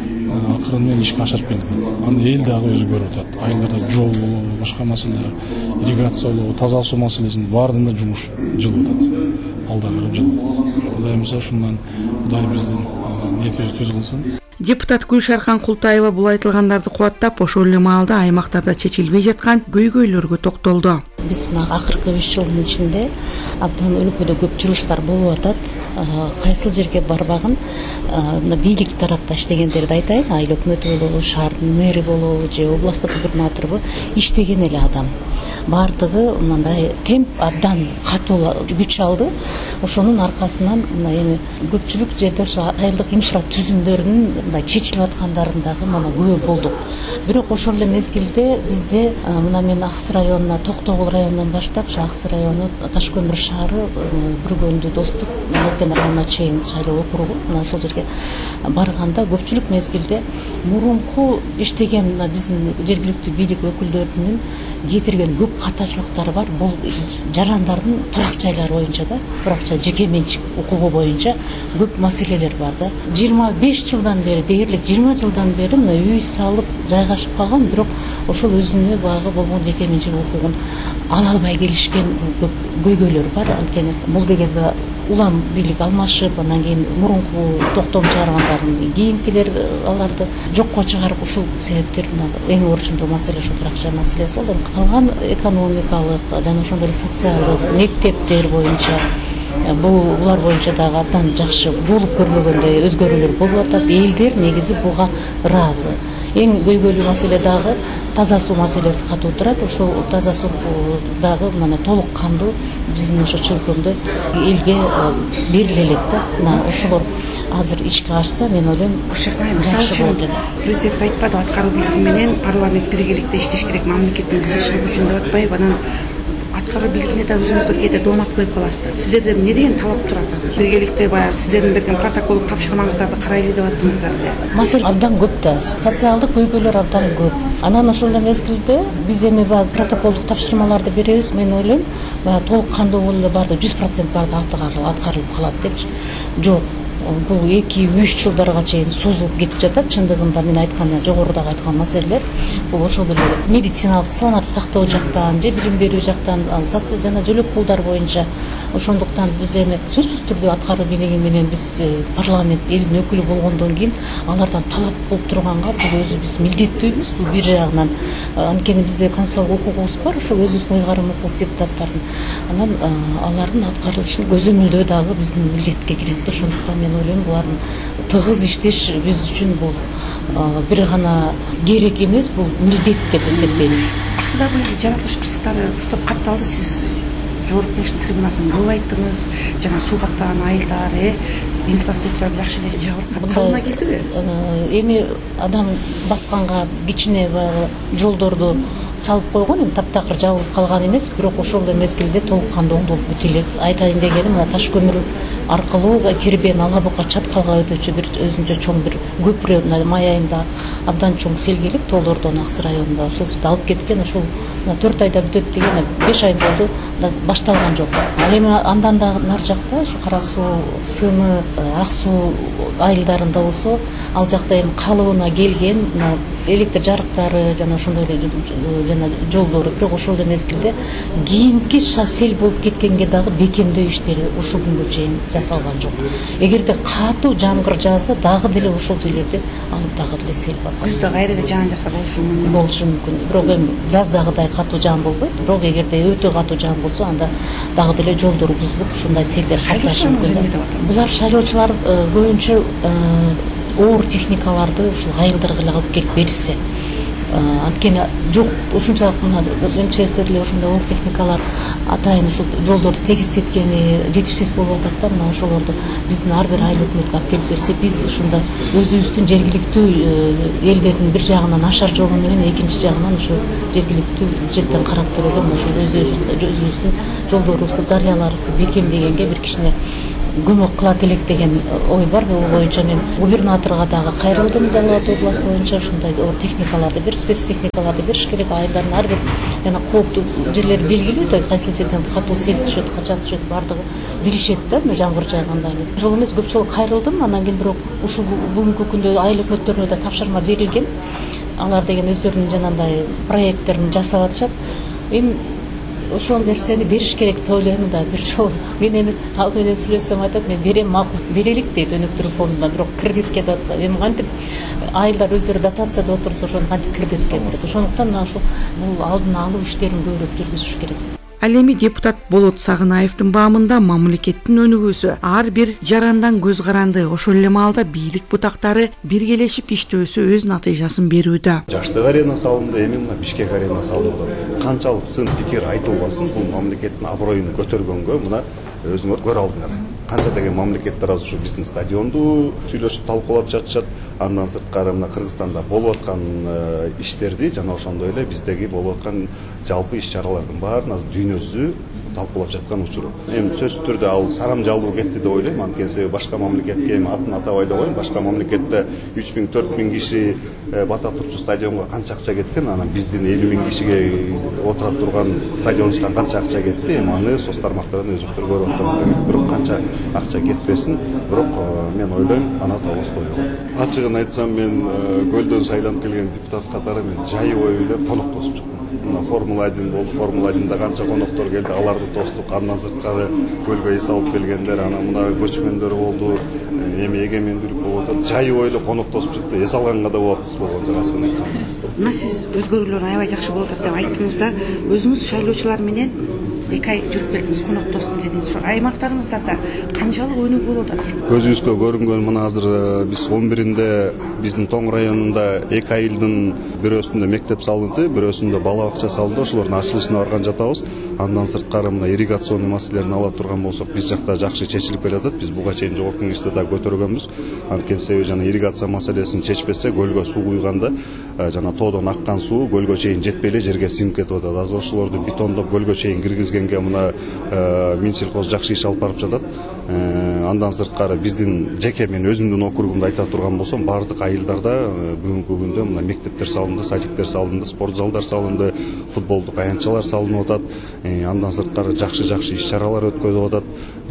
акырын менен ишке ашырып келет. Аны эл дагы өзү көрүп атат. Айылдарда жол болобу, башка маселелер, ирригация болобу, таза суу маселесинде баарында жумуш жылып атат. Алда кырып жылып атат. Кудай мырза ушундан Кудай биздин ниетибизди түз кылсын. Депутат Гүлшархан Култаева бул айтылгандарды кубаттап, ошол эле маалда аймактарда чечилбей жаткан көйгөйлөргө токтолду. Биз мына акыркы үч жылдын ичинде абдан өлкөдө көп журулуштар болуп атат. Кайсыл жерге барбагын мына бийлик тарапта иштегендерди айтайын, айыл өкмөтү болобу, шаардын мэри болобу же областтык губернатору иштеген эле адам. Бардыгы мындай темп абдан катуу күч алды. Ошонун аркасынан мына эми көпчүлүк жерде ошо айылдык инфра түзүмдөрүнүн мындай чечилип аткандарын дагы мына күбө болдук. Бирок ошол эле мезгилде бизде мына мен Аксы районуна, Токтогул районунан баштап, Аксы району, Таш көмүр шаары, Бүргөндү, Достук, Нуркен районуна чейин шайлоо округу, мына ошол жерге барганда көпчүлүк мезгилде мурунку иштеген мына биздин жергиликтүү бийлик өкүлдөрүнүн кетирген көп катачылыктары бар. Бул жарандардын турак жайлары боюнча да, турак жай жеке менчик укугу боюнча көп маселелер бар да. жыйырма беш жылдан бери, дээрлик жыйырма жылдан бери мына үй салып жайгашып калган, бирок ошол өзүнө багы болгон жеке менчик укугун ала албай келишкен көп көйгөйлөр бар. Анткени бул дегенде улам бийлик алмашып, анан кийин мурунку токтом чыгаргандардын кийинкилер аларды жокко чыгарып, ушул себептер эң орчундуу маселе ошо турак жай маселеси болду. Калган экономикалык жана ошондой эле социалдык мектептер боюнча бул булар боюнча дагы абдан жакшы болуп көрбөгөндөй өзгөрүүлөр болуп атат. Элдер негизи буга ыраазы. Эң көйгөйлүү маселе дагы таза суу маселеси катуу турат. Ошол таза суу дагы мына толук кандуу биздин ошо чөлкөмдө элге бериле элек да. Мына ошолор азыр ишке ашса, мен ойлойм, жакшы болот эле. Президент айтпады, аткаруу бийлиги менен парламент биргеликте иштеш керек, мамлекеттин кызыкчылыгы үчүн деп атпайбы. Анан аткаруу бийлигине да өзүңүздөр кээде доомат коюп каласыздар. Сиздерден эмне деген талап турат азыр? Биргеликте баягы сиздердин берген протоколдук тапшырмаңыздарды карайлы деп аттыңыздар да. Маселе абдан көп да, социалдык көйгөйлөр абдан көп. Анан ошол эле мезгилде биз эми баягы протоколдук тапшырмаларды беребиз. Мен ойлойм, баягы толук кандуу болуп эле барды жүз процент барды аткарылып калат депчи. Жок. Бул эки үч жылдарга чейин созулуп кетип жатат. Чындыгында мен айткан, жогорудагы айткан маселелер бул ошол эле медициналык саламаттык сактоо жактан, же билим берүү жактан, жана жөлөк пулдар боюнча. Ошондуктан биз эми сөзсүз түрдө аткаруу бийлиги менен биз парламент элдин өкүлү болгондон кийин алардан талап кылып турганга бул өзүбүз милдеттүүбүз. Бул бир жагынан анткени бизде конституциялык укугубуз бар, ошол өзүбүздүн ыйгарым укугубуз депутаттардын. Анан алардын аткарылышын көзөмөлдөө дагы биздин милдетке кирет. Ошондуктан мен ойлойм, булардын тыгыз иштеш биз үчүн бул бир гана керек эмес, бул милдет деп эсептейм. Аксыда бул жаратылыш кырсыктары топ катталды. Сиз жогорку кеңештин трибунасын көп айттыңыз, жана суу каптаган айылдар, э инфраструктура жакшы эле жабыркап калына келдиби? Эми адам басканга кичине баягы жолдорду салып койгон, эми таптакыр жабылып калган эмес, бирок ошол эле мезгилде толук кандуу болуп бүт элек. Айтайын дегеним, мына Таш көмүр аркылуу Кербен, Ала Бука, Чаткалга өтүүчү бир өзүнчө чоң бир көпүрө, мына май айында абдан чоң сел келип, Тоолордон Аксы районунда ошол жерде алып кеткен. Ошол төрт айда бүтөт деген, беш ай болду, башталган жок. Ал эми андан дагы нар жакта ошо Кара суу, Сымы, Ак суу айылдарында болсо, ал жакта эми калыбына келген электр жарыктары жана ошондой эле жана жолдору, бирок ошол эле мезгилде кийинки сел болуп кеткенге дагы бекемдөө иштери ушул күнгө чейин жасалган жок. Эгерде катуу жамгыр жааса, дагы деле ошол жерлерде алып дагы деле сел басат. Күздө кайра эле жаан жаса болушу мүмкүн. Болушу мүмкүн. Бирок эми жаздагыдай катуу жаан болбойт. Бирок эгерде өтө катуу жаан болсо, анда дагы деле жолдор бузулуп, ушундай селдер катташы мүмкүн. Булар шайлоочулар көбүнчө оор техникаларды ушул айылдарга эле алып келип беришсе, анткени жок ушунчалык мына МЧСте деле ошондой оор техникалар атайын ушул жолдорду тегистеткени жетишсиз болуп атат да. Мына ошолорду биздин ар бир айыл өкмөткө алып келип берсе, биз ушунда өзүбүздүн жергиликтүү элдердин бир жагынан нашар жолу менен экинчи жагынан ушу жергиликтүү бюджеттен карап туруп эле ошол өзүбүздүн жолдорубузду, дарыяларыбызды бекемдегенге бир кичине көмөк кылат элек деген ой бар. Бул боюнча мен губернаторго дагы кайрылдым. Жалал Абад областы боюнча ушундай техникаларды бир, спецтехникаларды бериш керек. Айылдардын ар бир жана кооптуу жерлери белгилүү да, кайсы жерден катуу сел түшөт, качан түшөт, бардыгы билишет да, жамгыр жааганда. Ошол эмес көп жолу кайрылдым. Андан кийин бирок ушул бүгүнкү күндө айыл өкмөттөрүнө да тапшырма берилген. Алар деген өздөрүнүн жанагындай проекттерин жасап атышат. Эми ошол нерсени бериш керек деп ойлойм да. Бир жолу мен эми ал менен сүйлөшсөм айтат, мен берем, макул берелик дейт өнүктүрүү фондунан, бирок кредитке деп атпайт. Эми кантип айылдар өздөрү дотация деп отурса, ошону кантип кредитке берет. Ошондуктан мына ушул бул алдын алуу иштерин көбүрөөк жүргүзүш керек. Ал эми депутат Болот Сагынаевдин баамында мамлекеттин өнүгүүсү ар бир жарандан көз каранды. Ошол эле маалда бийлик бутактары биргелешип иштөөсү өз натыйжасын берүүдө. Жаштык арена салынды, эми мына Бишкек арена салынды. Канчалык сын пикир айтылбасын, бул мамлекеттин аброюн көтөргөнгө мына өзүңөр көрө алдыңар. Канча деген мамлекеттер азыр ушу биздин стадионду сүйлөшүп талкуулап жатышат. Андан сырткары мына Кыргызстанда болуп аткан иштерди жана ошондой эле биздеги болуп аткан жалпы иш-чаралардын баарын азыр дүйнөсү талкуулап жаткан учур. Эми сөзсүз түрдө ал сарам жалуу кетти деп ойлойм. Анткени себеби башка мамлекетке эми атын атабай эле коеюн. Башка мамлекетте үч миң төрт миң киши бата турчу стадионго канча акча кеткен, анан биздин элүү миң кишиге отура турган стадионубуздан канча акча кетти. Эми аны соц тармактардан өзүңүздөр көрүп атасыздар. Бирок канча акча кетпесин, бирок мен ойлойм аны табыстой болот. Ачыгын айтсам, мен көлдөн шайланып келген депутат катары мен жайы бою эле конок тосуп чыктым. Мына Формула один болду, Формула одинде канча коноктор келди, аларды тостук. Андан сырткары көлгө эс алып келгендер, анан мына көчмөндөр болду, эми эгемендүүлүк болуп атат. Жайы бою эле конок тосуп чыкты. Эс алганга да убактысыз болгон жок, ачыгын айтканда. Мына сиз өзгөрүүлөр аябай жакшы болуп атат деп айттыңыз да, өзүңүз шайлоочулар менен эки ай жүрүп келдиңиз, конок тостум дедиңиз. Ошо аймактарыңыздарда канчалык өнүгүү болуп атат? Көзүбүзгө көрүнгөн мына азыр биз он биринде биздин Тоң районунда эки айылдын бирөөсүндө мектеп салынды, бирөөсүндө бала бакча салынды. Ошолордун ачылышына барган жатабыз. Андан сырткары мына ирригационный маселелерин ала турган болсок, биз жакта жакшы чечилип келатат. Биз буга чейин жогорку кеңеште да көтөргөнбүз. Анткени себеби жана ирригация маселесин чечпесе, көлгө суу куйганда жана тоодон аккан суу көлгө чейин жетпей эле жерге сиңип кетип атат. Азыр ошолорду бетондоп көлгө чейин киргизгенге мына Минсельхоз жакшы иш алып барып жатат. Андан сырткары биздин жеке мен өзүмдүн округумду айта турган болсом, бардык айылдарда бүгүнкү күндө мына мектептер салынды, садиктер салынды, спорт залдар салынды, футболдук аянтчалар салынып атат. Андан сырткары жакшы-жакшы иш-чаралар өткөрүлүп атат.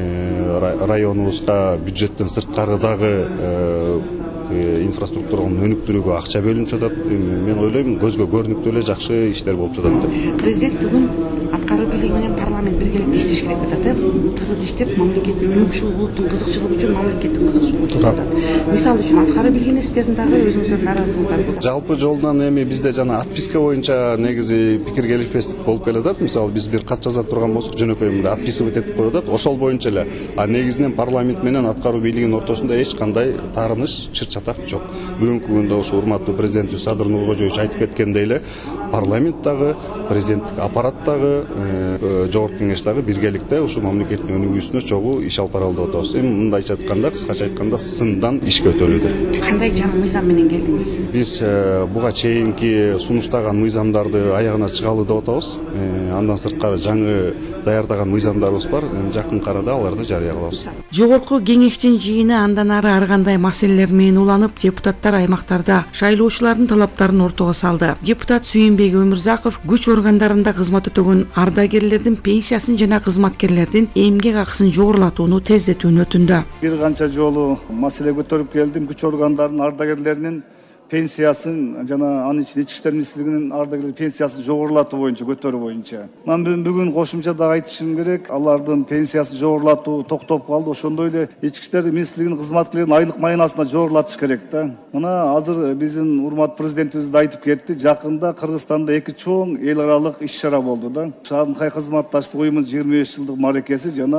Районубузга бюджеттен сырткары дагы инфраструктураны өнүктүрүүгө акча бөлүнүп жатат. Мен ойлойм, көзгө көрүнүктүү эле жакшы иштер болуп жатат деп. Президент бүгүн аткаруу бийлиги менен парламент биргеликте иштеш керек деп атат. Тыгыз иштеп, мамлекеттин өнүгүшү, улуттун кызыкчылыгы үчүн мамлекеттин кызыкчылыгы үчүн атат. Мисалы үчүн аткаруу бийлигинин истерин дагы өзүңүздөрдүн нааразылыгыңыздар болот. Жалпы жолунан эми бизде жана отписка боюнча негизи пикир келишпестик болуп келатат. Мисалы биз бир кат жаза турган болсок, жөнөкөй мындай отписывать этип коюп атат. Ошол боюнча эле. А негизинен парламент менен аткаруу бийлигинин ортосунда эч кандай таарыныш, чыр-чатак жок. Бүгүнкү күндө ошо урматтуу президентибиз Садыр Нуркожоевич айтып кеткендей эле, парламент дагы, президенттик аппарат дагы, жогорку кеңеш дагы биргеликте ушу мамлекеттин өнүгүүсүнө чогуу иш алып баралы деп атабыз. Эми мындайча айтканда, кыскача айтканда, сындан ишке өтөлүүдө. Кандай жаңы мыйзам менен келдиңиз? Биз буга чейинки сунуштаган мыйзамдарды аягына чыгалы деп атабыз. Андан сырткары жаңы даярдаган мыйзамдарыбыз бар. Жакын арада аларды жарыялабыз. Жогорку кеңештин жыйыны андан ары ар кандай маселелер менен уланып, депутаттар аймактарда шайлоочулардын талаптарын ортого салды. Депутат Сүйүнбек Өмүрзаков күч органдарында кызмат өтөгөн ардагерлердин пенсиясын жана кызматкерлердин эмгек акысын жогорулатууну тездетүүнү өтүндү. Бир канча жолу маселе көтөрүп келдим. Күч органдарынын ардагерлеринин пенсиясын жана анын ичинде ички иштер министрлигинин ардагерлер пенсиясын жогорулатуу боюнча, көтөрүү боюнча. Мен бүгүн кошумча да айтышым керек. Алардын пенсиясын жогорулатуу токтоп калды. Ошондой эле ички иштер министрлигинин кызматкерлеринин айлык майынасына жогорулатыш керек да. Мына азыр биздин урматтуу президентибиз да айтып кетти. Жакында Кыргызстанда эки чоң эл аралык иш-чара болду да. Шанхай кызматташтык уюмунун жыйырма беш жылдык мааракеси жана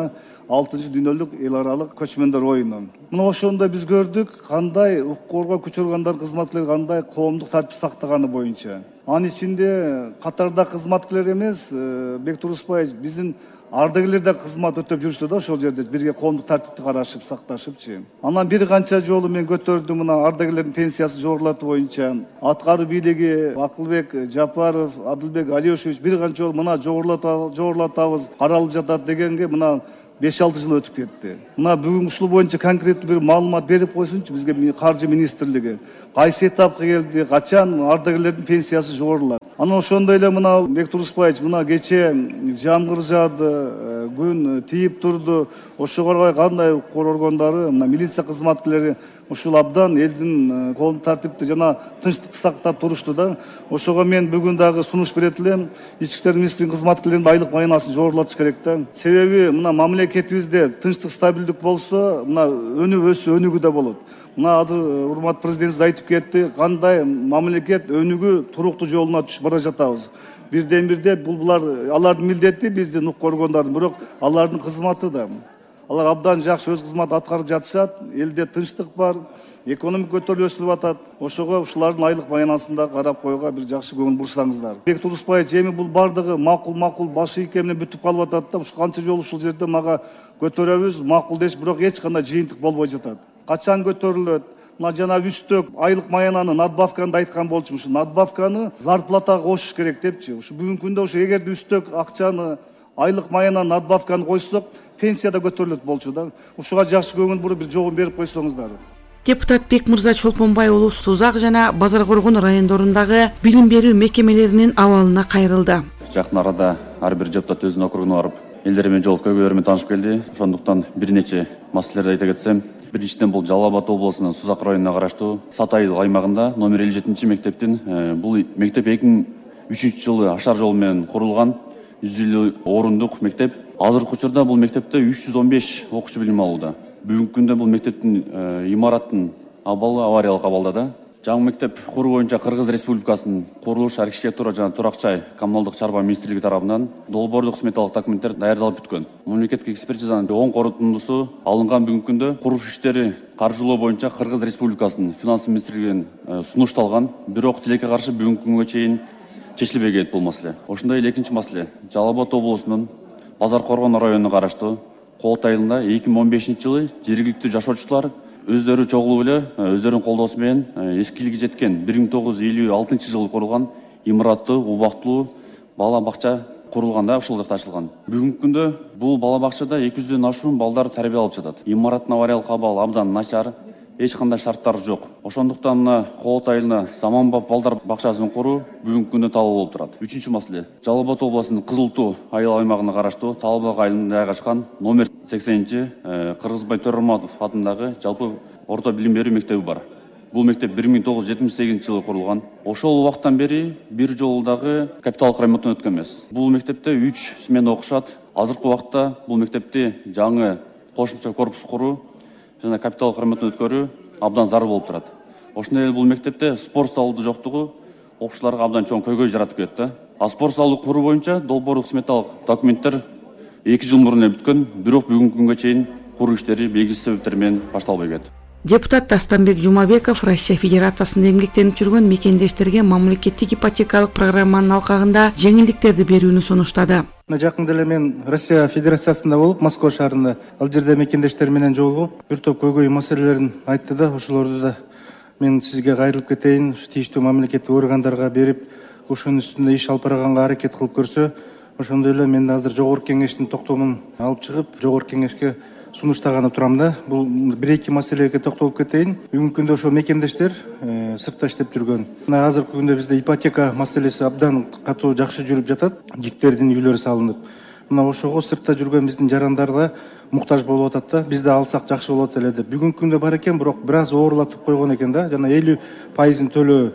алтынчы дүйнөлүк эл аралык көчмөндөр оюну. Мына ошондо биз көрдүк кандай укук коргоо күч органдары кызматкерлери кандай коомдук тартип сактаганы боюнча. Анын ичинде катарда кызматкерлер эмес, Бектур Успаевич, биздин ардагерлер да кызмат өтөп жүрүштү да ошол жерде бирге коомдук тартипти карашып, сакташыпчы. Анан бир канча жолу мен көтөрдүм мына ардагерлердин пенсиясын жогорулатуу боюнча. Аткаруу бийлиги Акылбек Жапаров, Адылбек Алиошевич бир канча жолу мына жогорулатабыз, каралып жатат дегенге мына беш алты жыл өтүп кетти. Мына бүгүн ушул боюнча конкреттүү бир маалымат берип койсунчу бизге Каржы министрлиги. Кайсы этапка келди, качан ардагерлердин пенсиясы жогорулат. Анан ошондой эле мына Бектур Успаевич мына кече жамгыр жаады, күн тийип турду. Ошого кандай укук органдары, мына милиция кызматкерлери ушул абдан элдин коомдук тартипти жана тынчтыкты сактап турушту да. Ошого мен бүгүн дагы сунуш берет элем. Ички иштер министрлигинин кызматкерлеринин айлык майнасын жогорулатыш керек да. Себеби мына мамлекетибизде тынчтык, стабилдик болсо, мына өнүк өсө өнүгүү да болот. Мына азыр урмат президентибиз айтып кетти, кандай мамлекет өнүгүү туруктуу жолуна түшүп бара жатабыз. Бирден бирде бул булар алардын милдети биздин укук органдардын, бирок алардын кызматы да. Алар абдан жакшы өз кызматын аткарып жатышат. Элде тынчтык бар, экономика көтөрүлүп өсүлүп атат. Ошого ушулардын айлык майнасын да карап коюуга бир жакшы көңүл бурсаңыздар. Бектур Успаевич, эми бул бардыгы макул-макул башы ийке менен бүтүп калып атат да. Ушу канча жолу ушул жерде мага көтөрөбүз, макул деш, бирок эч кандай жыйынтык болбой жатат. Качан көтөрүлөт? Мына жана үстөк айлык маянаны, надбавканы айткан болчумун. Ушу надбавканы зарплатага кошуш керек депчи. Ушу бүгүнкү күндө ушу эгерде үстөк акчаны, айлык маянаны, надбавканы койсок, пенсия да көтөрүлөт болчу да. Ушуга жакшы көңүл буруп бир жогун берип койсоңуздар. Депутат Бекмырза Чолпонбай уулу Сузак жана Базар Коргон райондорундагы билим берүү мекемелеринин абалына кайрылды. Жакын арада ар бир депутат өзүнүн округуна барып, элдер менен жолугуп көйгөйлөр менен таанышып келди. Ошондуктан бир нече маселелерди айта кетсем, биринчиден бул Жалал Абад облусунун Сузак районуна караштуу Сатайыл аймагында номер элүү жетинчи мектептин бул мектеп эки миң үчүнчү жылы ашар жол менен курулган жүз элүү орундук мектеп. Азыркы учурда бул мектепте үч жүз он беш окуучу билим алууда. Бүгүнкү күндө бул мектептин имараттын абалы авариялык абалда да. Жаңы мектеп куруу боюнча Кыргыз Республикасынын курулуш, архитектура жана турак-жай коммуналдык чарба министрлиги тарабынан долбоордук сметалык документтер даярдалып бүткөн. Мамлекеттик экспертизанын оң корутундусу алынган. Бүгүнкү күндө курулуш иштери каржылоо боюнча Кыргыз Республикасынын финанс министрлигинин сунушталган. Бирок тилекке каршы бүгүнкү күнгө чейин чечилбей келет бул маселе. Ошондой эле экинчи маселе. Жалал Абад облусунун Базар Коргон районуна караштуу Коот айылында эки миң он бешинчи жылы жергиликтүү жашоочулар өздөрү чогулуп эле, өздөрүнүн колдоосу менен эскилиги жеткен бир миң тогуз жүз элүү алтынчы жылы курулган имараттуу, убактылуу бала бакча курулган да, ушул жакта ачылган. Бүгүнкү күндө бул бала бакчада эки жүздөн ашуун балдар тарбия алып жатат. Имараттын авариялык абалы абдан начар, эч кандай шарттар жок. Ошондуктан мына Коот айылына заманбап балдар бакчасын куруу бүгүнкү күндө талап болуп турат. Үчүнчү маселе. Жалал Абад облусунун Кызыл Туу айыл аймагына караштуу Талбак айылында жайгашкан номер сексенинчи Кыргызбай Төрөматов атындагы жалпы орто билим берүү мектеби бар. Бул мектеп бир миң тогуз жүз жетимиш сегизинчи жылы курулган. Ошол убакыттан бери бир жолу дагы капиталдык ремонттон өткөн эмес. Бул мектепте үч смена окушат. Азыркы убакытта бул мектепти жаңы кошумча корпус куруу жана капиталдык ремонттон өткөрүү абдан зарыл болуп турат. Ошондой эле бул мектепте спорт залы жоктугу окуучуларга абдан чоң көйгөй жаратып кетти. А спорт залды куруу боюнча долбоорлук сметалык документтер эки жыл мурун эле бүткөн, бирок бүгүнкү күнгө чейин куруу иштери белгисиз себептер менен башталбай кетти. Депутат Тастанбек Жумабеков Россия Федерациясында эмгектенип жүргөн мекендештерге мамлекеттик ипотекалык программанын алкагында жеңилдиктерди берүүнү сунуштады. Жакында эле мен Россия Федерациясында болуп, Москва шаарында ал жерде мекендештер менен жолугуп, бир топ көйгөй маселелерин айтты да, ошолорду да мен сизге кайрылып кетейин, ушу тийиштүү мамлекеттик органдарга берип, ошонун үстүндө иш алып барганга аракет кылып көрсө, ошондой эле мен азыр жогорку кеңештин токтомун алып чыгып, жогорку кеңешке сунуштаганы турам да. Бул бир эки маселеге токтолуп кетейин. Бүгүнкү күндө ошо мекендештер сыртта иштеп жүргөн. Мына азыркы күндө бизде ипотека маселеси абдан катуу жакшы жүрүп жатат. Жиктердин үйлөрү салынып. Мына ошого сыртта жүргөн биздин жарандар да муктаж болуп атат да. Биз да алсак жакшы болот эле деп. Бүгүнкү күндө бар экен, бирок бир аз оорлатып койгон экен да. Жана элүү пайызын төлөө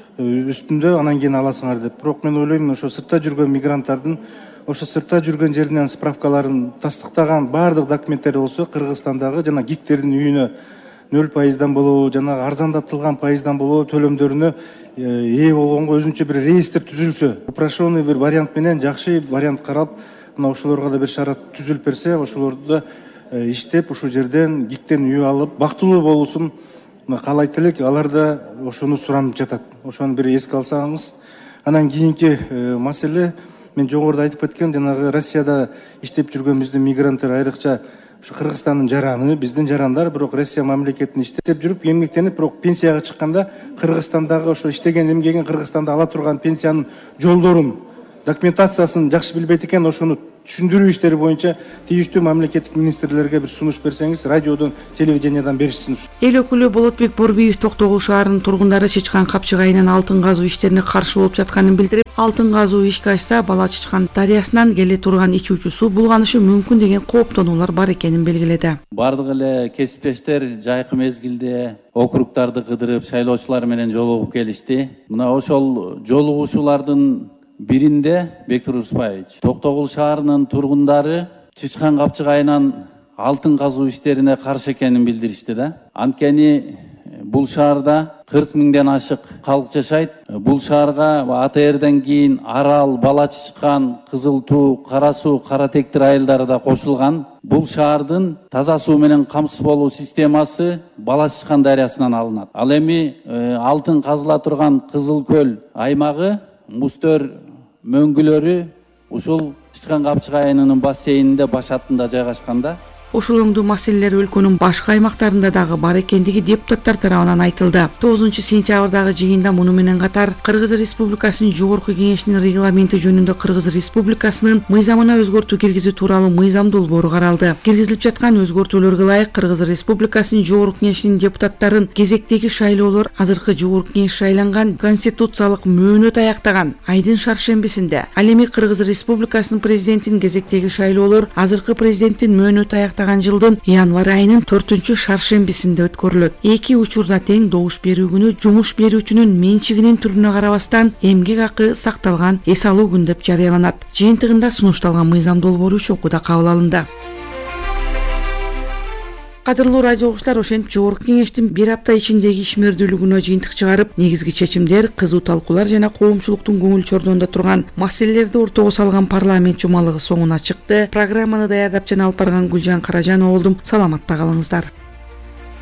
үстүндө анан кийин аласыңар деп. Бирок мен ойлойм, ошо сыртта жүргөн мигранттардын ошо сыртта жүргөн жеринен справкаларын тастыктаган баардык документтери болсо, Кыргызстандагы жана гиктердин үйүнө нөл пайыздан болобу, жана арзандатылган пайыздан болобу төлөмдөрүнө ээ болгонго өзүнчө бир реестр түзүлсө, упрашенный бир вариант менен жакшы вариант карап, мына ошолорго да бир шарат түзүлүп берсе, ошолорду да иштеп ушул жерден гиктен үй алып бактылуу болуусун каалайт элек. Алар да ошону суранып жатат. Ошону бир эске алсаңыз. Анан кийинки маселе, мен жогоруда айтып кеткен, жанагы Россияда иштеп жүргөн биздин мигранттар, айрыкча ушу Кыргызстандын жараны, биздин жарандар, бирок Россия мамлекетинде иштеп жүрүп, эмгектенип, бирок пенсияга чыкканда Кыргызстандагы ошо иштеген, эмгеген Кыргызстанда ала турган пенсиянын жолдорун, документациясын жакшы билбейт экен. Ошону түшүндүрүү иштери боюнча тийиштүү мамлекеттик министрлерге бир сунуш берсеңиз, радиодон, телевидениядан беришсин. Эл өкүлү Болотбек Борбиев Токтогул шаарынын тургундары чычкан капчык айынан алтын казуу иштерине каршы болуп жатканын билдирип, алтын казуу ишке ачса Бала Чычкан дарыясынан келе турган ичүүчү суу булганышы мүмкүн деген кооптонуулар бар экенин белгиледи. Бардык эле кесиптештер жайкы мезгилде округдарды кыдырып, шайлоочулар менен жолугуп келишти. Мына ошол жолугушуулардын биринде Бектур Успаевич Токтогул шаарынын тургундары чычкан капчык айынан алтын казуу иштерине каршы экенин билдиришти да. Анткени бул шаарда кырк миңден ашык калк жашайт. Бул шаарга А Т Р'ден кийин Арал, Бала Чычкан, Кызыл Туу, Кара Суу, Кара Тектир айылдары да кошулган. Бул шаардын таза суу менен камсыз болуу системасы Бала Чычкан дарыясынан алынат. Ал эми алтын казыла турган Кызыл Көл аймагы мустөр мөңгүлөрү ушул Чычкан капчык айынынын бассейнинде башатында жайгашканда. Ошол өңдүү маселелер өлкөнүн башка аймактарында дагы бар экендиги депутаттар тарабынан айтылды. тогузунчу сентябрдагы жыйында муну менен катар Кыргыз Республикасынын Жогорку Кеңешинин регламенти жөнүндө Кыргыз Республикасынын мыйзамына өзгөртүү киргизүү тууралуу мыйзам долбоору каралды. Киргизилип жаткан өзгөртүүлөргө ылайык Кыргыз Республикасынын Жогорку Кеңешинин депутаттарын кезектеги шайлоолор азыркы Жогорку Кеңеш шайланган конституциялык мөөнөт аяктаган айдын шаршембисинде, ал эми Кыргыз Республикасынын президентинин кезектеги шайлоолор азыркы президенттин мөөнөт аяктаган жылдын январь айынын төртүнчү шаршембисинде өткөрүлөт. Эки учурда тең добуш берүү күнү жумуш берүүчүнүн менчигинин түрүнө карабастан эмгек акы сакталган эс алуу күн деп жарыяланат. Жыйынтыгында сунушталган мыйзам долбоору үч окууда кабыл алынды. Кадырлуу радио угуучулар, ошентип Жогорку Кеңештин бир апта ичиндеги ишмердүүлүгүнө жыйынтык чыгарып, негизги чечимдер, кызуу талкуулар жана коомчулуктун көңүл чордонунда турган маселелерди ортого салган парламент жумалыгы соңуна чыкты. Программаны даярдап жана алып барган Гүлжан Каражанова болдум. Саламатта калыңыздар.